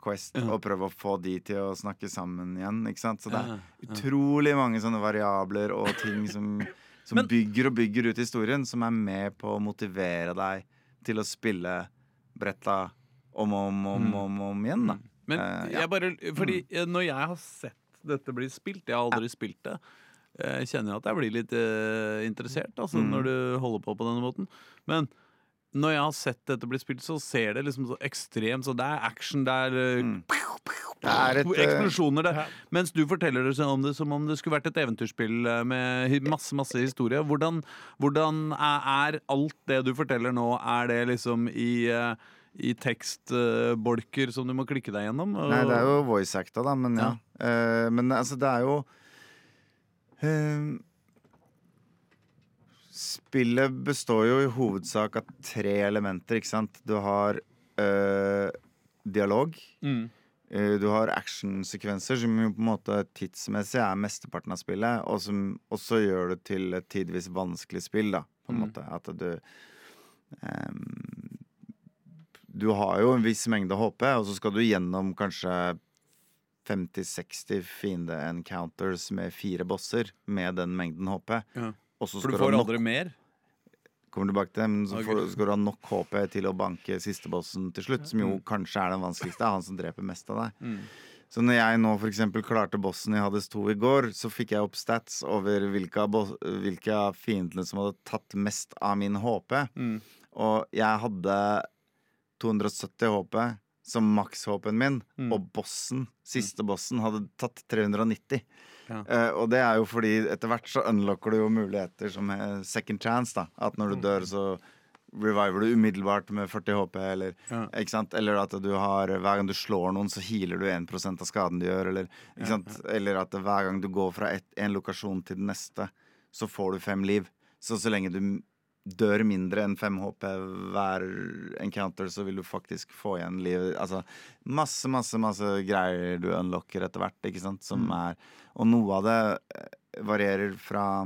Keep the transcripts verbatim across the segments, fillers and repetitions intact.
Quest Ja. og prøve å få de til å snakke sammen igjen, ikke sant? Så det er Ja, ja. utrolig mange sånne variabler og ting som, som Men- bygger og bygger ut historien, som er med på å motivere deg til å spille bretta om og om, om, om, om igjen, da. Men Eh, ja. jeg bare, fordi eh, når jeg har sett dette bli spilt, jeg har aldri spilt det, eh, kjenner jeg at jeg blir litt eh, interessert, altså, Mm. når du holder på på denne måten. Men når jeg har sett dette bli spilt, så ser det liksom så ekstremt, så det er action, det er eh, Mm. Det er et, eh, eksplosjoner der. Mens du forteller det om det som om det skulle vært et eventyrspill eh, med hi- masse, masse historie. Hvordan, hvordan er, er alt det du forteller nå, er det liksom i eh, i tekstbolker som du må klikke deg gjennom? Og... Nei, det er jo voice acta, da, men ja. Eh, men altså, det er jo eh, Spillet består jo i hovedsak av tre elementer, ikke sant? Du har eh, dialog. Mm. Eh, du har actionsekvenser, som jo på en måte tidsmessig er mesteparten av spillet, og som også gjør det til et tidvis vanskelig spill, da, på en Mm. måte. At du ehm, Du har jo en viss mengde H P, og så skal du gjennom kanskje femti seksti fiende-encounters med fire bosser med den mengden H P. Ja. Og så For du skal får ha nok, aldri mer? kommer tilbake til det, men så Ok. får, skal du ha nok H P til å banke siste bossen til slutt, som jo kanskje er den vanskeligste, er han som dreper mest av deg. Mm. Så når jeg nå for eksempel klarte bossen i Hades to i går, så fikk jeg opp stats over hvilke av, bo- hvilke av fiendene som hadde tatt mest av min H P. Mm. Og jeg hadde to hundre og sytti H P som maks-H P-en min, Mm. og bossen, siste bossen, hadde tatt tre hundre og nitti. Ja. Eh, og det er jo fordi etter hvert så unlocker du jo muligheter som er second chance, da. At når du dør, så reviver du umiddelbart med førti H P, eller, Ja. ikke sant? Eller at du har hver gang du slår noen, så healer du én prosent av skaden de gjør, eller, ikke sant? Eller at hver gang du går fra et, en lokasjon til den neste, så får du fem liv. Så så lenge du dør mindre enn fem H P hver encounter, så vil du faktisk få igjen liv. Altså masse, masse, masse greier du unlocker etter hvert, ikke sant? Som er, og noe av det eh, varierer fra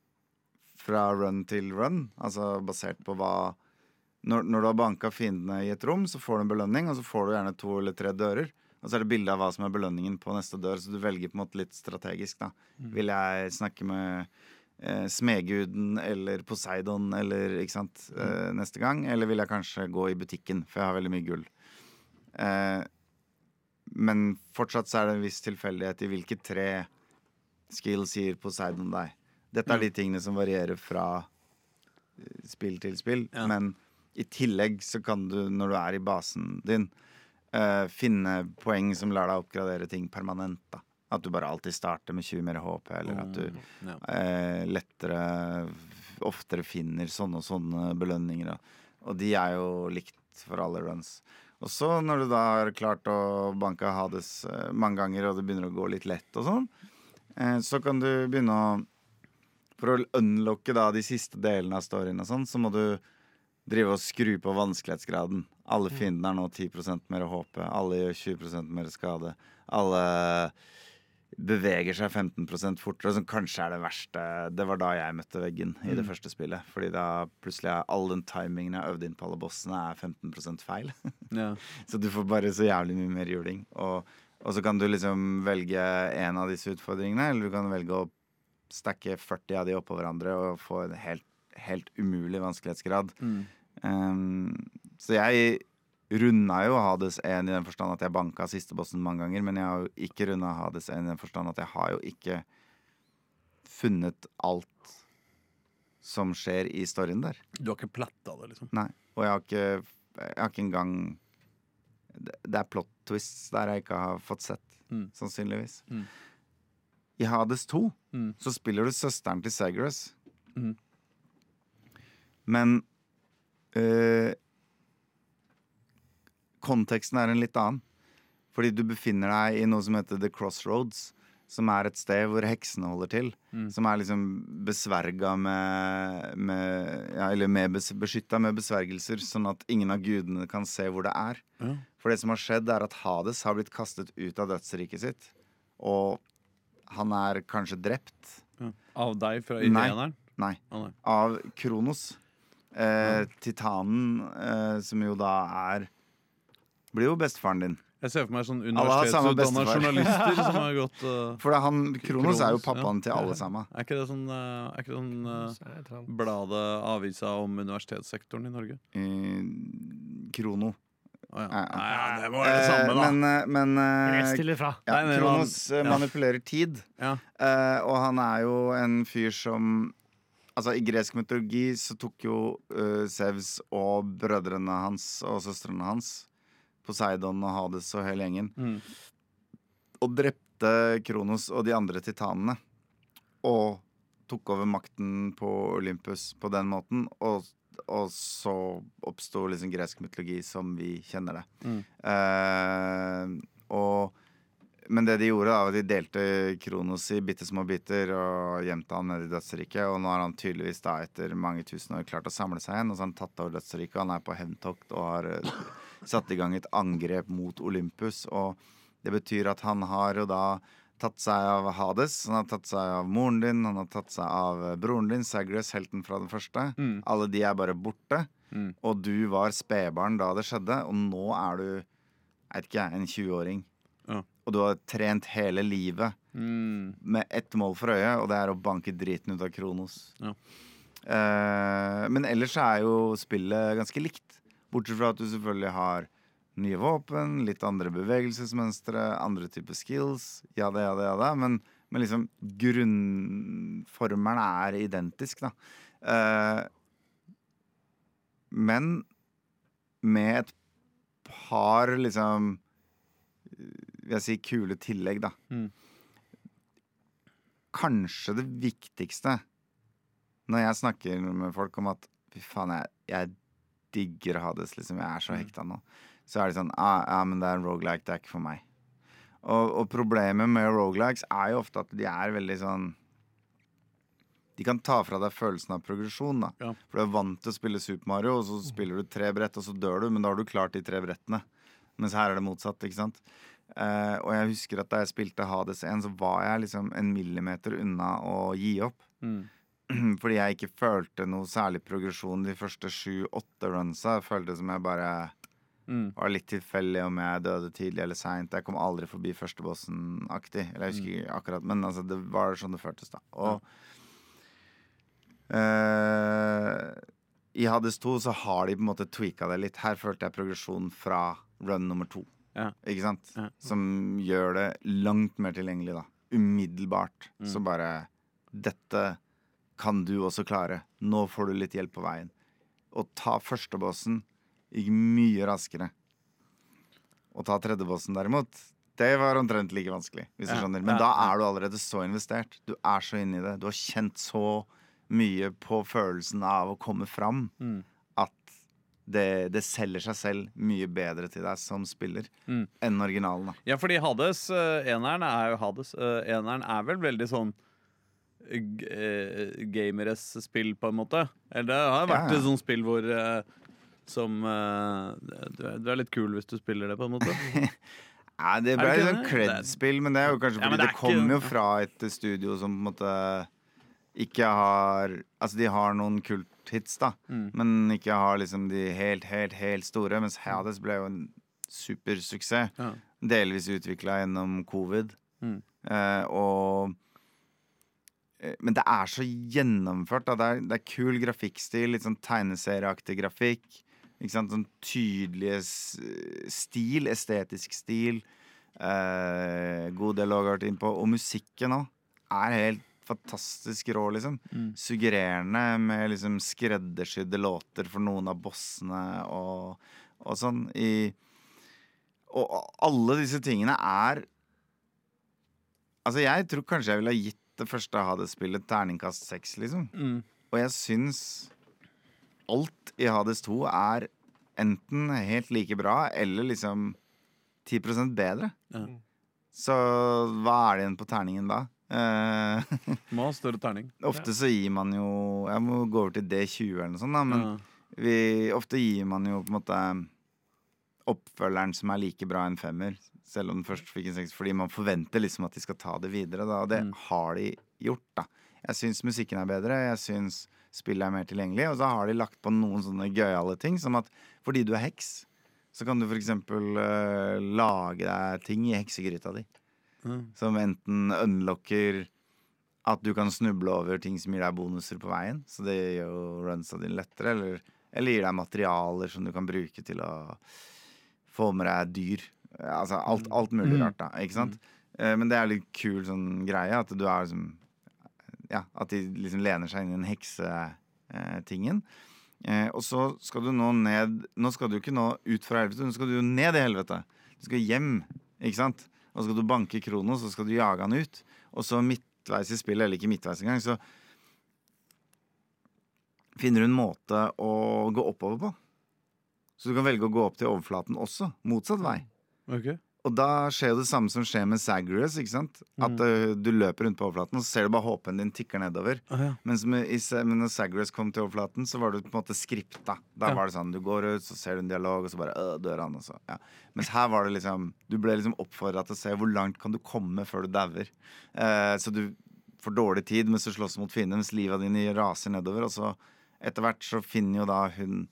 fra run til run, altså basert på hva når, når du har banka fiendene i et rom, så får du en belønning, og så får du gjerne to eller tre dører. Og så er det bilde av hva som er belønningen på neste dør, så du velger på en måte litt strategisk, da. Vil jeg snakke med eh, smedguden eller Poseidon eller, ikke sant, eh, neste gang, eller vil jeg kanskje gå i butikken, for jeg har veldig mye gull. Eh, men fortsatt så er det en viss tilfeldighet i hvilke tre skills gir Poseidon deg. Dette er de tingene som varierer fra eh, spill til spill, Ja. men i tillegg så kan du, når du er i basen din, eh, finne poeng som lar deg oppgradere ting permanent, da. At du bare alltid starter med tjue mer H P, eller at du Ja. eh, lettere, oftere finner sånne og sånne belønninger. Da. Og de er jo likt for alle runs. Og så når du da har klart å banke Hades eh, mange ganger, og det begynner å gå litt lett og sånn, eh, så kan du begynne å For å unlocke da de siste delene av storyen og sånn, så må du drive og skru på vanskelighetsgraden. Alle fiendene er nå ti prosent mer H P, alle gjør tjue prosent mer skade. Alle beveger seg femten prosent fortere, som kanskje er det verste. Det var da jeg møtte veggen i det første spillet. Fordi da plutselig er all den timingen jeg øvde inn på alle bossene, er femten prosent feil. Ja. Så du får bare så jævlig mye mer juling. Og, og så kan du liksom velge en av disse utfordringene, eller du kan velge å stakke førti av de oppå hverandre og få en helt, helt umulig vanskelighetsgrad. Mm. Um, så jeg runda jo Hades én i den forstand at jeg banka siste bossen mange ganger, men jeg har jo ikke runda Hades én i den forstand at jeg har jo ikke funnet alt som skjer i storyen der. Du har ikke platta det, liksom? Nei, og jeg har ikke, jeg har ikke engang det, det er plot twists der jeg ikke har fått sett, Mm. sannsynligvis. Mm. I Hades to Mm. så spiller du søsteren til Zagreus. Mm. Men øh, konteksten er en litt annen. Fordi du befinner deg i noe som heter The Crossroads, som er et sted hvor heksene holder til. Mm. Som er liksom besverga med, med ja, Eller med bes, beskytta med besvergelser, sånn at ingen av gudene kan se hvor det er. Ja. For det som har skjedd, er at Hades har blitt kastet ut av dødsriket sitt. Og han er kanskje drept. Ja. Av deg fra Nei. indianeren? Nei. Ah, nei. Av Kronos. Eh, Titanen, eh, som jo da er blir jo bestefaren din. Jeg ser for meg sånn Alle har samme universitetsutdanna bestefar. journalister som har gått uh, For det er han, Kronos er jo Kronos, pappaen ja. til alle sammen. Er ikke det sånn, uh, er ikke det sånn uh, Så er det han. bladet avisa om universitetssektoren i Norge? Eh, Krono. Å ja. Ja, ja. Nei, ja, det må være det samme, da. Eh, Men, eh, men eh, Rett stille fra. ja, Nei, nei, Kronos han- eh, ja. manipulerer tid. Ja. Eh, og han er jo en fyr som Altså I gresk mytologi så tok jo uh, Sevs og brødrene hans og søstrene hans, Poseidon og Hades og hele gjengen, Mm. og drepte Kronos og de andre titanene. Og tok over makten på Olympus på den måten. Og, og så oppsto liksom gresk mytologi som vi kjenner det. Mm. Eh, og Men det de gjorde, da, var at de delte Kronos i bitte små biter og gjemte han nede i dødsriket. Og nå har han tydeligvis da etter mange tusen år klart å samle seg igjen. Og så har han tatt over dødsriket, og han er på hevntokt og har uh, satt i gang et angrep mot Olympus. Og det betyr at han har jo da tatt seg av Hades, han har tatt seg av moren din, han har tatt seg av broren din, Zagreus, helten fra den første. Mm. Alle de er bare borte. Mm. Og du var spedbarn da det skjedde, og nå er du, jeg vet ikke jeg, en tjue-åring. Ja. Og du har trent hele livet Mm. med ett mål for øye, og det er å banke driten ut av Kronos. Ja. Eh, men ellers er jo spillet ganske likt. Bortsett fra at du selvfølgelig har nye våpen, litt andre bevegelsesmønstre, andre typer skills. Ja det, ja det, ja det. Men, men liksom grunnformelen er identisk, da. Eh, men med et par liksom vil jeg si kule tillegg, da. Mm. Kanskje det viktigste når jeg snakker med folk om at fy faen, jeg, jeg digger Hades, liksom, jeg er så hekta nå, så er det sånn ah, ja, men det er en roguelike, det er ikke for meg. Og, og problemet med roguelikes er jo ofte at de er veldig sånn de kan ta fra deg følelsen av progresjon, da. Ja. For du er vant til å spille Super Mario, og så spiller du tre brett, og så dør du, men da har du klart de tre brettene. Mens her er det motsatt, ikke sant? Uh, og jeg husker at da jeg spilte Hades én, så var jeg liksom en millimeter unna å gi opp. Mm. Fordi jeg ikke følte noe særlig progresjon de første sju-åtte runsa. Jeg følte som jeg bare Mm. var litt tilfeldig om jeg døde tidlig eller sent. Jeg kom aldri forbi første bossen-aktig. Eller jeg husker ikke akkurat, men altså, det var sånn det føltes da. Og uh, i Hades to så har de på en måte tweaka det litt. Her følte jeg progresjon fra run nummer to. Ja. Ikke sant? Ja. Som gjør det langt mer tilgjengelig, da. Umiddelbart. Mm. Så bare dette kan du også klare. Nå får du litt hjelp på veien. Å ta første bossen gikk mye raskere. Å ta tredje bossen derimot, det var omtrent like vanskelig, hvis du Ja. skjønner. Men Ja, da ja. er du allerede så investert. Du er så inne i det. Du har kjent så mye på følelsen av å komme fram Mm. at det, det selger seg selv mye bedre til deg som spiller Mm. enn originalen, da. Ja, fordi Hades, uh, eneren er jo Hades. Uh, eneren er vel veldig sånn g- uh, gameres spill, på en måte. Eller det har vært Ja, ja. et sånt spill hvor uh, som uh, du, er, du er litt kul hvis du spiller det, på en måte. Nei, det Er ble det ikke litt sånn det? cred-spill, men det er jo kanskje Ja, fordi men det, det er ikke- kommer jo ja. fra et studio som på en måte ikke har Altså, de har noen kulthits, da, Mm. men ikke har liksom de helt, helt, helt store. Mens Hades ble jo en supersuksess. Ja. Delvis utvikla gjennom covid. Mm. Eh, og eh, Men det er så gjennomført. Da. Det, er, det er kul grafikkstil, litt sånn tegneserieaktig grafikk. Ikke sant? Sånn tydelige s- stil, estetisk stil. Eh, god dialog har vært innpå. Og musikken òg er helt fantastisk rå, liksom. Mm. Suggererende med liksom skreddersydde låter for noen av bossene og, og sånn. I, og alle disse tingene er Altså, jeg tror kanskje jeg ville ha gitt det første Hades-spillet terningkast seks, liksom. Mm. Og jeg syns alt i Hades to er enten helt like bra eller liksom ti prosent bedre. Ja. Så hva er det igjen på terningen da? Eh, Må ha større terning. ofte så gir man jo Jeg må gå over til D tjue eller noe sånt, da, men Ja. vi, ofte gir man jo på en måte oppfølgeren som er like bra en femmer, selv om den først fikk en seks, fordi man forventer liksom at de skal ta det videre, da, og det Mm. har de gjort, da. Jeg syns musikken er bedre, jeg syns spillet er mer tilgjengelig, og så har de lagt på noen sånne gøyale ting, som at fordi du er heks, så kan du for eksempel eh, lage deg ting i heksegryta di. Mm. Som enten unlocker at du kan snuble over ting som gir deg bonuser på veien. Så det gjør jo runsa dine lettere. Eller, eller gir deg materialer som du kan bruke til å få med deg dyr. Altså alt, alt mulig Mm. rart, da. Ikke sant? Eh, men det er litt kul sånn greie at du er liksom Ja, at de liksom lener seg inn i den heksetingen. Eh, og så skal du nå ned Nå skal du ikke nå ut fra helvete, nå skal du jo ned i helvete. Du skal hjem, ikke sant? Og så skal du banke Kronos, så skal du jage han ut. Og så midtveis i spillet, eller ikke midtveis engang, så finner du en måte å gå oppover på. Så du kan velge å gå opp til overflaten også, motsatt vei. Ok. Og da skjer jo det samme som skjer med Zagreus, ikke sant? At uh, du løper rundt på overflaten, og så ser du bare håpen din tikker nedover. Ah, ja. Mens med, i, men når Zagreus kom til overflaten, så var det på en måte skripta. Da Ja. var det sånn, du går ut, så ser du en dialog, og så bare øh, dør han, og så, ja. Mens her var det liksom, du ble liksom oppfordret til å se hvor langt kan du komme før du dauer. Eh, så du får dårlig tid mens du slåss mot fienden, mens livet dine raser nedover, og så etter hvert så finner jo da hun,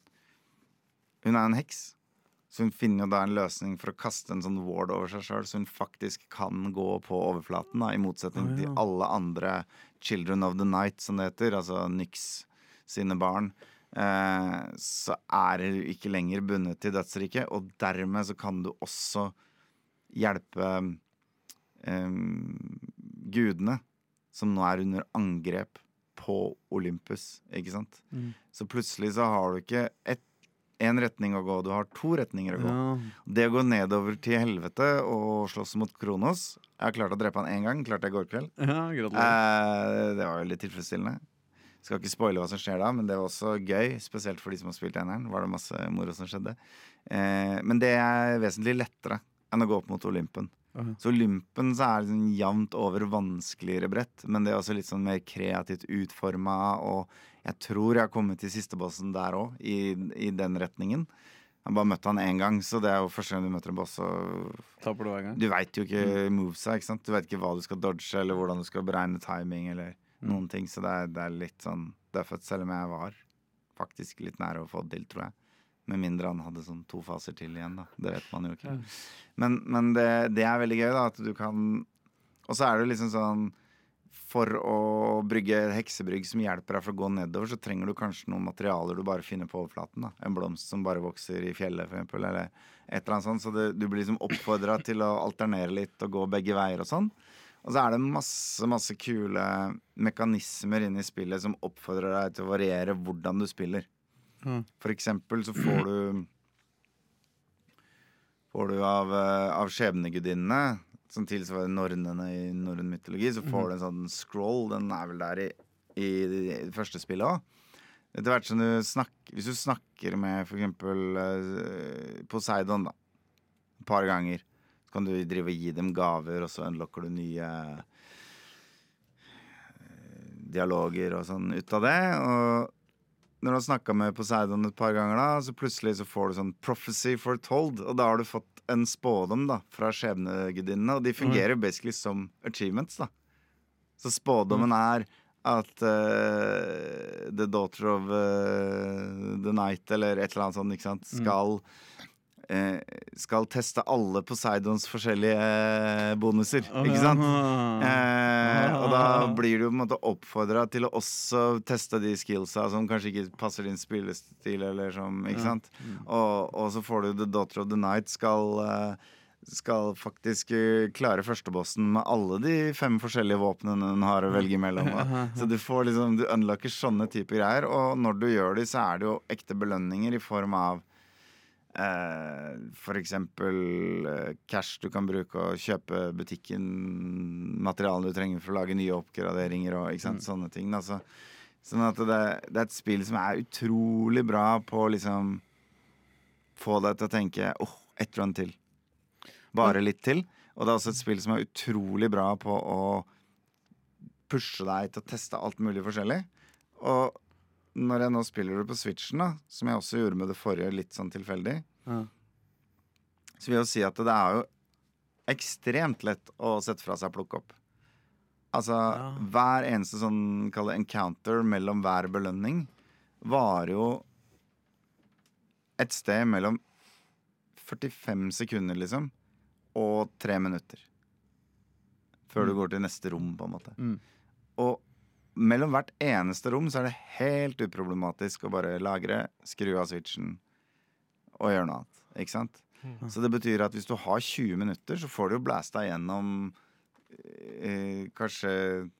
hun er en heks. Så hun finner jo da en løsning for å kaste en sånn ward over seg selv, så hun faktisk kan gå på overflaten, da, i motsetning Ah, ja. til alle andre Children of the Night, som det heter, altså Nyx sine barn. Eh, så er hun ikke lenger bundet til dødsriket, og dermed så kan du også hjelpe eh, gudene, som nå er under angrep på Olympus, ikke sant? Mm. Så plutselig så har du ikke ett en retning å gå, du har to retninger å gå. Ja. Det å gå nedover til helvete og slåss mot Kronos. Jeg har klart å drepe han én gang, klarte jeg i går kveld. Ja, gratulerer. Eh, det var jo litt tilfredsstillende. Skal ikke spoile hva som skjer da, men det var også gøy. Spesielt for de som har spilt eneren. Var det masse moro som skjedde. Eh, men det er vesentlig lettere enn å gå opp mot Olympen. Aha. Så Olympen så er det sånn jevnt over vanskeligere brett, men det er også litt sånn mer kreativt utforma, og jeg tror jeg har kommet til siste bossen der òg, i, i den retningen. Jeg har bare møtt han én gang, så det er jo første gang du møter en boss, og Taper du hver gang? du veit jo ikke movesa, ikke sant? Du veit ikke hva du skal dodge, eller hvordan du skal beregne timing, eller noen ting, så det er, det er litt sånn døffet, selv om jeg var faktisk litt nære å få det til, tror jeg. Med mindre han hadde sånn to faser til igjen, da. Det vet man jo ikke. Ja. Men, men det, det er veldig gøy, da, at du kan. Og så er det liksom sånn, for å brygge heksebrygg som hjelper deg for å gå nedover, så trenger du kanskje noen materialer du bare finner på overflaten, da. En blomst som bare vokser i fjellet, for eksempel, eller et eller annet sånt. Så det, du blir liksom oppfordret til å alternere litt og gå begge veier og sånn. Og så er det masse, masse kule mekanismer inne i spillet som oppfordrer deg til å variere hvordan du spiller. Mm. For eksempel så får du Får du av, eh, av skjebnegudinnene, som tilsvarer nornene i norrøn mytologi, så får du en sånn scroll. Den er vel der i, i det første spillet òg. Etter hvert som du snakker Hvis du snakker med for eksempel eh, Poseidon, da, et par ganger, så kan du drive og gi dem gaver, og så unlocker du nye eh, dialoger og sånn ut av det. Og når du har snakket med Poseidon et par ganger, da, så plutselig så får du sånn prophecy foretold, og da har du fått en spådom da, fra skjebnegudinnene, og de fungerer basically som achievements, da. Så spådommen er at uh, The Daughter of uh, the Night, eller et eller annet sånt, ikke sant, skal uh, skal teste alle Poseidons forskjellige uh, bonuser, ikke sant? Eh, og da blir du på en måte oppfordret til å også teste de skillsa som kanskje ikke passer din spillestil, eller som, ikke sant? Og, og så får du The Daughter of the Night skal, eh, skal faktisk eh, klare førstebossen med alle de fem forskjellige våpnene den har å velge mellom. Og, så du får liksom, du unlocker sånne typer greier, og når du gjør de, så er det jo ekte belønninger i form av Eh, for eksempel eh, cash du kan bruke og kjøpe butikken, materialene du trenger for å lage nye oppgraderinger og ikke sant, sånne ting. Altså, sånn at det, det er et spill som er utrolig bra på å liksom få deg til å tenke åh, oh, ett run til. Bare litt til. Og det er også et spill som er utrolig bra på å pushe deg til å teste alt mulig forskjellig. Og når jeg nå spiller det på Switchen, da, som jeg også gjorde med det forrige litt sånn tilfeldig, Ja. så vil jeg jo si at det er jo ekstremt lett å sette fra seg plukke opp. Altså, Ja. hver eneste sånn, kall det encounter mellom hver belønning, var jo et sted mellom førtifem sekunder, liksom, og tre minutter. Før du Mm. går til neste rom, på en måte. Mm. Og mellom hvert eneste rom så er det helt uproblematisk å bare lagre, skru av switchen og gjøre noe annet. Ikke sant? Mm. Så det betyr at hvis du har tjue minutter, så får du jo blæsta gjennom eh, kanskje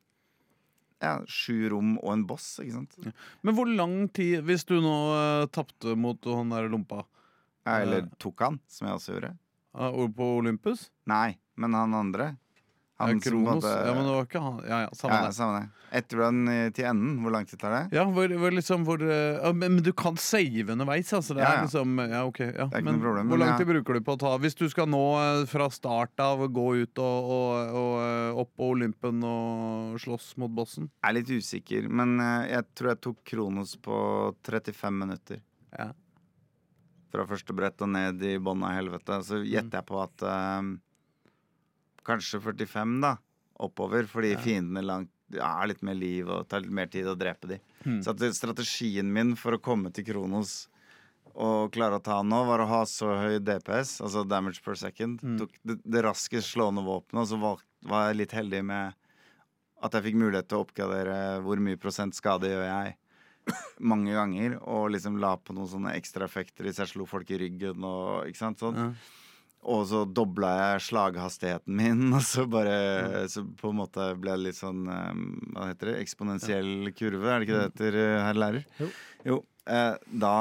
ja, sju rom og en boss, ikke sant? Men hvor lang tid, hvis du nå uh, tapte mot han der lompa Ja, eller tok han, som jeg også gjorde. uh, på Olympus? Nei, men han andre. Han Ja, som Kronos. hadde Ja, men det var ikke han. Ja, ja, samme ja, det. samme det. Etter den eh, til enden, hvor lang tid tar det? Ja, hvor, hvor liksom hvor, uh, ja, men, men du kan save underveis, altså. Det Ja, er ja. liksom Ja, ok. Ja. er ikke Men noe problem, hvor men lang jeg- tid bruker du på å ta Hvis du skal nå uh, fra start av gå ut og, og, og uh, opp på Olympen og slåss mot bossen? Jeg er litt usikker, men eh, jeg tror jeg tok Kronos på trettifem minutter. Ja. Fra første brett og ned i bånn av helvete. Så gjetter jeg på at eh, kanskje førtifem, da. Oppover, fordi fiendene langt ja, har litt mer liv og tar litt mer tid å drepe de. Mm. Så at det- strategien min for å komme til Kronos og klare å ta han nå, var å ha så høy D P S, altså damage per second. Mm. Tok det, det raskest slående våpenet, og så valg, var jeg litt heldig med at jeg fikk mulighet til å oppgradere hvor mye prosent skade gjør jeg mange ganger, og liksom la på noen sånne ekstra effekter hvis jeg slo folk i ryggen og ikke sant sånn. Ja. Og så dobla jeg slaghastigheten min, og så bare Så på en måte ble det litt sånn um, hva heter det? Eksponentiell kurve, er det ikke det det heter, uh, herr lærer? Jo. Jo. Eh, da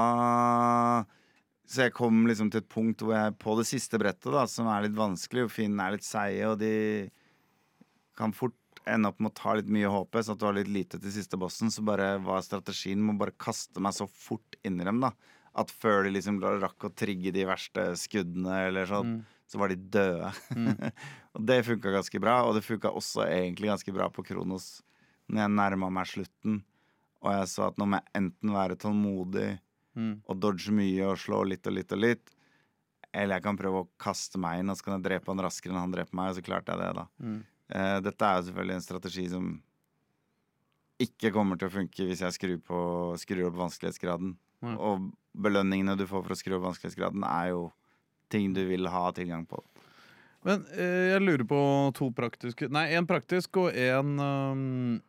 Så jeg kom liksom til et punkt hvor jeg på det siste brettet, da, som er litt vanskelig, og fiendene er litt seige, og de kan fort ende opp med å ta litt mye H P, så at du har litt lite til siste bossen, så bare var strategien med å bare kaste meg så fort inn i dem, da. At før de liksom rakk å trigge de verste skuddene, eller sånn, Mm. så var de døde. Og det funka ganske bra, og det funka også egentlig ganske bra på Kronos når jeg nærma meg slutten, og jeg så at nå må jeg enten være tålmodig Mm. og dodge mye og slå litt og litt og litt, eller jeg kan prøve å kaste meg inn, og så kan jeg drepe han raskere enn han dreper meg, og så klarte jeg det, da. Mm. Eh, dette er jo selvfølgelig en strategi som ikke kommer til å funke hvis jeg skrur, på, skrur opp vanskelighetsgraden. Nei. Og belønningene du får for å skru opp vanskelighetsgraden, er jo ting du vil ha tilgang på. Men eh, jeg lurer på to praktiske Nei, en praktisk og en um,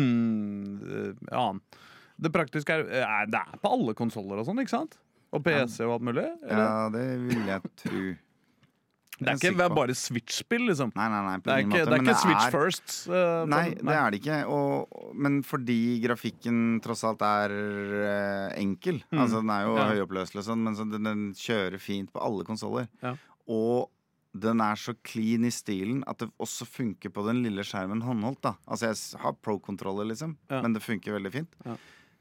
annen. Det praktiske er, er Det er på alle konsoller og sånn, ikke sant? Og P C og alt mulig? Eller? Ja, det vil jeg tro. Det er ikke bare Switch-spill, liksom. Nei, nei, nei, på Det er ingen ikke, måte. det er men ikke Switch er- first. eh, på- Nei, det er det ikke. Og, men fordi grafikken tross alt er eh, enkel, Mm. altså den er jo Ja. høyoppløselig og sånn, men så den, den kjører fint på alle konsoller. Ja. Og den er så clean i stilen at det også funker på den lille skjermen håndholdt, da. Altså jeg s- har pro-kontroller, liksom, Ja. men det funker veldig fint. Ja.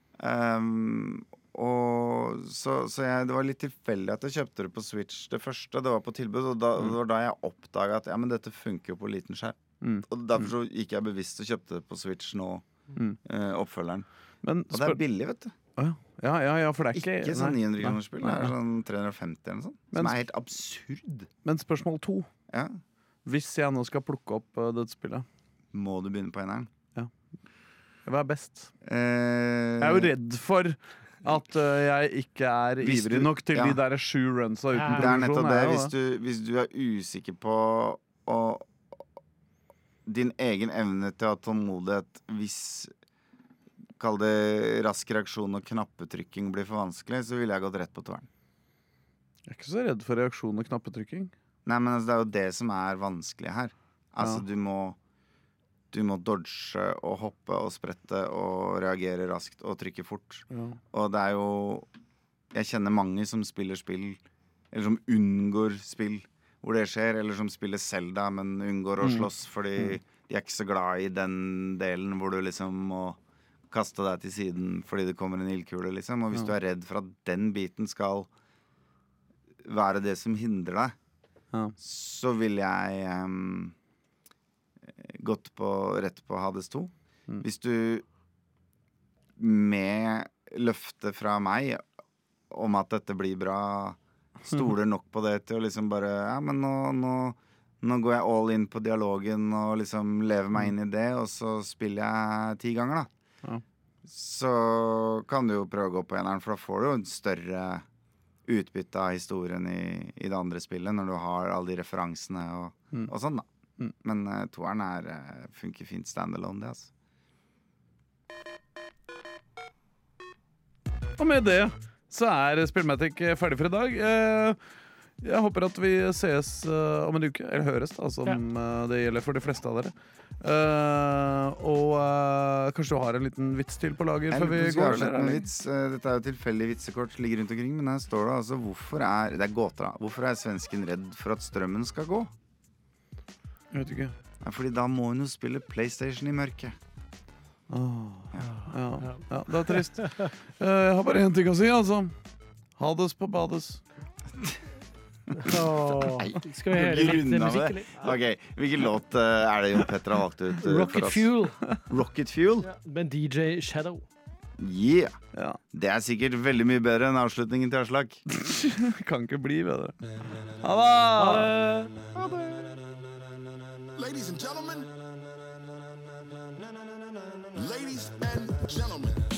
Um, og så, så jeg, det var litt tilfeldig at jeg kjøpte det på Switch det første. Det var på tilbud, og da, Mm. det var da jeg oppdaga at ja, men dette funker jo på liten skjerm. Mm. Og derfor så gikk jeg bevisst og kjøpte det på Switch nå, Mm. eh, oppfølgeren. Men Og det spør- er billig, vet du. Å ja. Ja, ja, ja, for det er ikke Ikke sånn nei, ni hundre nei, kroner spill. Det nei, er nei. sånn tre hundre og femti eller noe sånt. Men Som sp- er helt absurd. Men spørsmål to. Ja. Hvis jeg nå skal plukke opp uh, dette spillet, Må du begynne på eneren? hva er best? Eh, Jeg er jo redd for at uh, jeg ikke er Hvis ivrig du- nok til ja. de der sju runsa uten Ja. Det er produksjon. nettopp det. er jo Hvis du, hvis du er usikker på å, din egen evne til å ha tålmodighet hvis Kall det rask reaksjon og knappetrykking blir for vanskelig, så ville jeg gått rett på toeren. Jeg er ikke så redd for reaksjon og knappetrykking. Nei, men altså, det er jo det som er vanskelig her. Altså, Ja. du må Du må dodge og hoppe og sprette og reagere raskt og trykke fort. Ja. Og det er jo Jeg kjenner mange som spiller spill, eller som unngår spill hvor det skjer, eller som spiller Zelda, men unngår å Mm. slåss fordi de er ikke så glad i den delen hvor du liksom må kaste deg til siden fordi det kommer en ildkule, liksom. Og hvis Ja. du er redd for at den biten skal være det som hindrer deg, Ja. så vil jeg um, gått på, rett på Hades to. Mm. Hvis du med løftet fra meg om at dette blir bra, stoler nok på det til å liksom bare Ja, men nå, nå, nå går jeg all in på dialogen og liksom lever meg inn i det, og så spiller jeg ti ganger, da. Ja. Så kan du jo prøve å gå på eneren, for da får du jo en større utbytte av historien i, i det andre spillet, når du har alle de referansene og, Mm. og sånn, da. Mm. Men uh, toeren er, uh, funker fint standalone, det, altså. Og med det så er Spillmatic ferdig for i dag. Eh, Jeg håper at vi ses uh, om en uke, eller høres, da, som Ja. uh, det gjelder for de fleste av dere. Uh, og uh, kanskje du har en liten vits til på lager Jeg før vi lurer på om vi skal går? avslutte eller? med vits. Uh, Dette er jo tilfeldige vitsekort ligger rundt omkring, men her står det altså hvorfor er, det er gåter da. Hvorfor er svensken redd for at strømmen skal gå? Jeg vet ikke. Ja, fordi da må hun jo spille PlayStation i mørket. Åh, ja, ja, det er trist. Uh, jeg har bare én ting å si, altså. Hades på bades. Åh, skal vi høre Blir litt rundet av musikk, det. eller? Ok, hvilken låt uh, er det Jon Petter har valgt ut uh, for Rocket oss? Fuel Rocket Fuel? med D J Shadow. Yeah! Ja. Det er sikkert veldig mye bedre enn avslutningen til Aslak. Kan ikke bli bedre. Ha det! Ha det! Ladies and gentlemen, ladies and gentlemen.